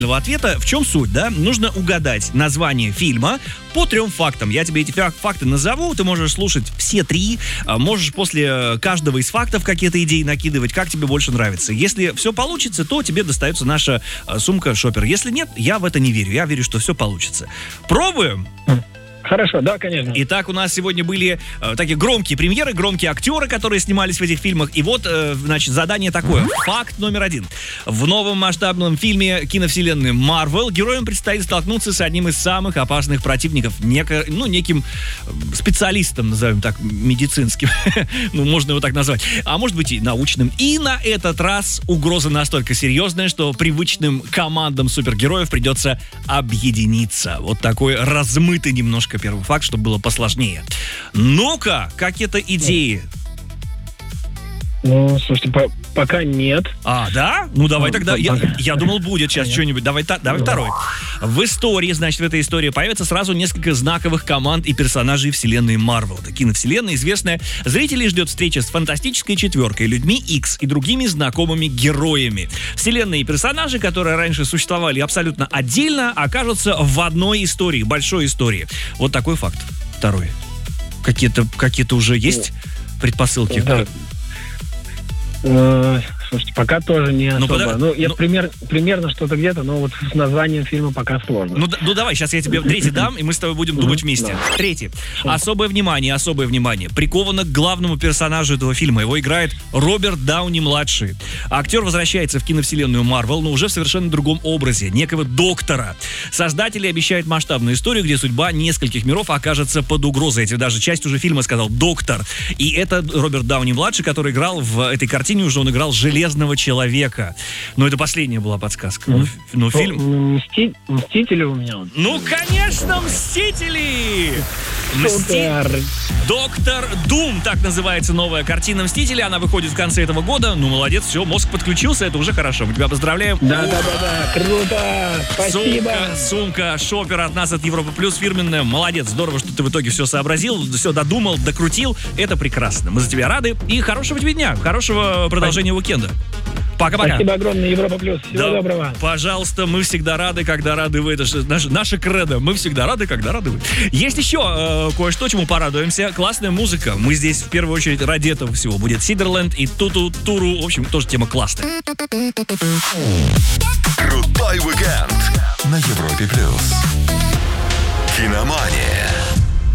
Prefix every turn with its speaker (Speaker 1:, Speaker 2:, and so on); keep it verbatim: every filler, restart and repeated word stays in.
Speaker 1: ответа. В чем суть, да? Нужно угадать название фильма по трем фактам. Я тебе эти факты назову, ты можешь слушать все три, можешь после каждого из фактов какие-то идеи накидывать, как тебе больше нравится. Если все получится, то тебе достается наша сумка Шопер. Если нет, я в это не верю. Я верю, что все получится. Пробуем?
Speaker 2: Хорошо, да, конечно.
Speaker 1: Итак, у нас сегодня были э, такие громкие премьеры, громкие актеры, которые снимались в этих фильмах. И вот, э, значит, задание такое. Факт номер один. В новом масштабном фильме киновселенной Marvel героям предстоит столкнуться с одним из самых опасных противников. Неко, ну, неким специалистом, назовем так, медицинским. Ну, можно его так назвать. А может быть и научным. И на этот раз угроза настолько серьезная, что привычным командам супергероев придется объединиться. Вот такой размытый немножко первый факт, чтобы было посложнее. Ну-ка, какие-то идеи?
Speaker 2: Ну, слушайте, по- пока нет.
Speaker 1: А, да? Ну, давай
Speaker 2: Ну,
Speaker 1: тогда. Я,
Speaker 2: пока.
Speaker 1: я думал, будет сейчас
Speaker 2: Нет.
Speaker 1: что-нибудь. Давай, та- давай второй. В истории, значит, в этой истории появится сразу несколько знаковых команд и персонажей вселенной Marvel. Это киновселенная известная. Зрителей ждет встреча с фантастической четверкой, людьми Икс и другими знакомыми героями. Вселенные и персонажи, которые раньше существовали абсолютно отдельно, окажутся в одной истории, большой истории. Вот такой факт. Второй. Какие-то, какие-то уже есть предпосылки?
Speaker 2: Да. Э, Слушайте, пока тоже не
Speaker 1: Ну,
Speaker 2: особо.
Speaker 1: пода-
Speaker 2: Ну, я
Speaker 1: ну-
Speaker 2: пример, примерно что-то где-то, но вот с названием фильма пока сложно.
Speaker 1: Ну, д- ну давай, сейчас я тебе третий дам, и мы с тобой будем думать вместе.
Speaker 2: Да.
Speaker 1: Третий. Особое внимание, особое внимание приковано к главному персонажу этого фильма. Его играет Роберт Дауни-младший. Актер возвращается в киновселенную Marvel, но уже в совершенно другом образе, некого доктора. Создатели обещают масштабную историю, где судьба нескольких миров окажется под угрозой. Я тебе даже часть уже фильма сказал «Доктор». И это Роберт Дауни-младший, который играл в этой картине, уже он играл Железного человека. Но это последняя была подсказка. Ну, ф- ну, фильм...
Speaker 2: Ну, Мсти- Мстители у меня. вот.
Speaker 1: Ну, конечно, «Мстители». Мсти-
Speaker 2: Супер.
Speaker 1: Доктор Дум, так называется новая картина «Мстители». Она выходит в конце этого года. Ну, молодец, все, мозг подключился, это уже хорошо. Мы тебя поздравляем.
Speaker 2: Да, да, да, да, круто. Спасибо.
Speaker 1: Сумка, сумка, Шопер от нас, от Европа Плюс, фирменная. Молодец, здорово, что ты в итоге все сообразил, все додумал, докрутил. Это прекрасно. Мы за тебя рады. И хорошего тебе дня, хорошего продолжения уикенда. Пока-пока.
Speaker 2: Спасибо огромное, Европа Плюс. Всего
Speaker 1: Да,
Speaker 2: доброго.
Speaker 1: Пожалуйста, мы всегда рады, когда рады вы. Это же наше, наше кредо. Мы всегда рады, когда рады вы. Есть еще э, кое-что, чему порадуемся. Классная музыка. Мы здесь в первую очередь ради этого всего. Будет Сидерленд и Туту Туру. В общем, тоже тема классная.
Speaker 3: Крутой уикенд на Европе Плюс. Киномания.